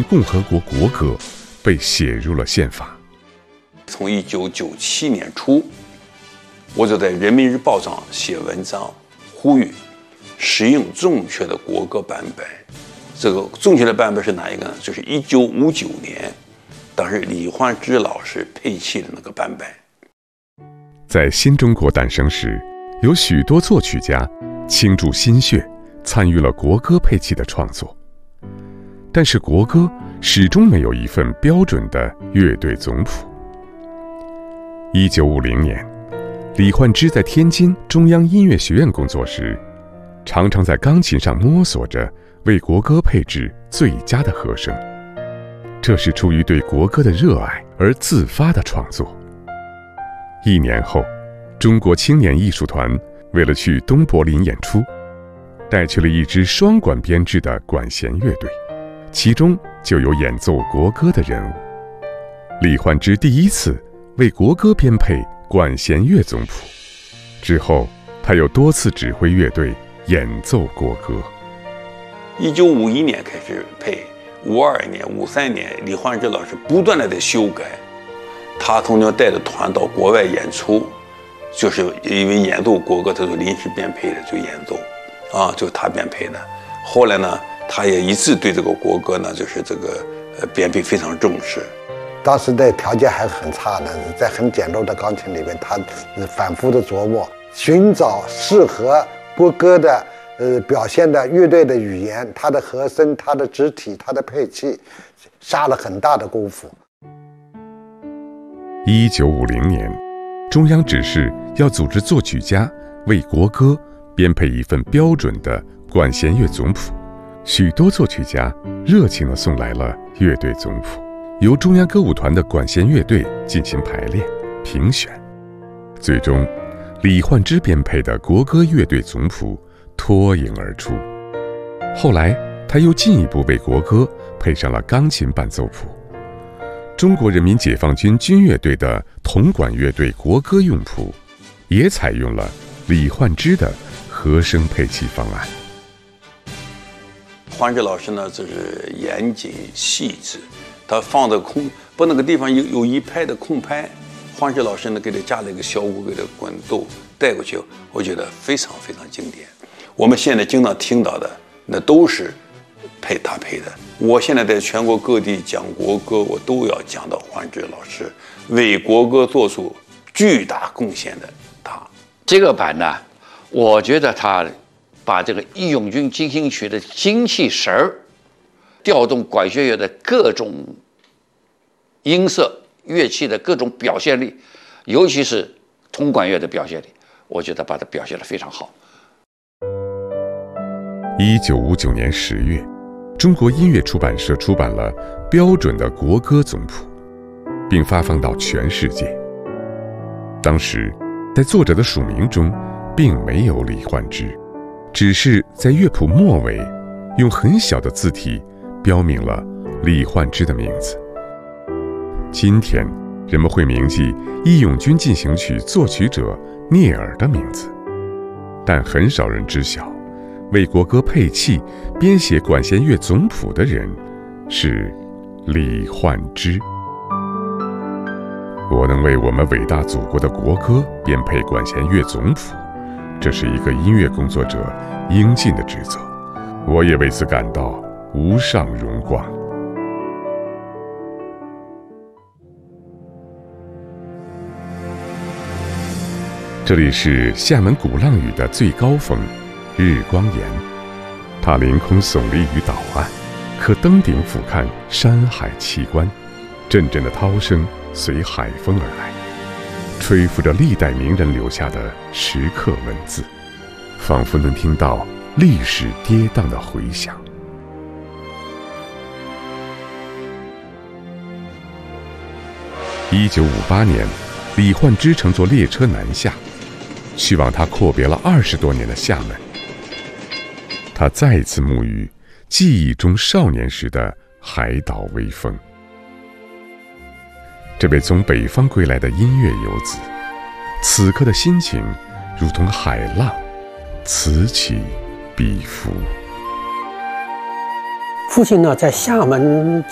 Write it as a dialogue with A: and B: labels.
A: 共和国国歌被写入了宪法。
B: 从1997年初，我就在《人民日报》上写文章，呼吁使用正确的国歌版本。这个正确的版本是哪一个呢？就是1959年，当时李焕之老师配器的那个版本。
A: 在新中国诞生时，有许多作曲家倾注心血，参与了国歌配器的创作。但是国歌始终没有一份标准的乐队总谱。1950年，李焕之在天津中央音乐学院工作时，常常在钢琴上摸索着为国歌配置最佳的和声。这是出于对国歌的热爱而自发的创作。1年后，中国青年艺术团为了去东柏林演出，带去了一支双管编制的管弦乐队，其中就有演奏国歌的人物。李焕之第一次为国歌编配管弦乐总谱，之后他又多次指挥乐队演奏国歌。
B: 1951年开始配，52年、53年，李焕之老师不断的在修改。他曾经带着团到国外演出，就是因为演奏国歌，他就临时编配的，就演奏，就是他编配的。后来呢，他也一直对这个国歌呢，就是这个编配非常重视。
C: 当时的条件还很差呢，在很简陋的钢琴里面，他反复的琢磨，寻找适合国歌的表现的乐队的语言，它的和声、它的肢体、它的配器，下了很大的功夫。
A: 1950年，中央指示要组织作曲家为国歌编配一份标准的管弦乐总谱，许多作曲家热情地送来了乐队总谱，由中央歌舞团的管弦乐队进行排练、评选。最终，李焕之编配的国歌乐队总谱脱颖而出。后来，他又进一步为国歌配上了钢琴伴奏谱。中国人民解放军军乐队的铜管乐队国歌用谱，也采用了李焕之的和声配器方案。
B: 焕之老师呢，就是严谨细致，他放的不那个地方有一拍的空拍，焕之老师呢给他加了一个小鼓，给他滚奏带过去，我觉得非常非常经典。我们现在经常听到的，那都是他配的。我现在在全国各地讲国歌，我都要讲到焕之老师为国歌做出巨大贡献的他。
D: 这个版呢，我觉得他把这个《义勇军进行曲》的精气神儿，调动管弦乐的各种音色、乐器的各种表现力，尤其是铜管乐的表现力，我觉得把它表现得非常好。
A: 1959年10月，中国音乐出版社出版了标准的国歌总谱，并发放到全世界。当时，在作者的署名中，并没有李焕之，只是在乐谱末尾，用很小的字体标明了李焕之的名字。今天，人们会铭记《义勇军进行曲》作曲者聂耳的名字，但很少人知晓，为国歌配器、编写管弦乐总谱的人是李焕之。我能为我们伟大祖国的国歌编配管弦乐总谱，这是一个音乐工作者应尽的职责，我也为此感到无上荣光。这里是厦门鼓浪屿的最高峰日光岩，它凌空耸立于岛岸，可登顶俯瞰山海奇观。阵阵的涛声随海风而来，吹拂着历代名人留下的石刻文字，仿佛能听到历史跌宕的回响。1958年，李焕之乘坐列车南下，去往他阔别了20多年的厦门。他再一次沐浴记忆中少年时的海岛微风。这位从北方归来的音乐游子，此刻的心情如同海浪，此起彼伏。
E: 父亲呢，在厦门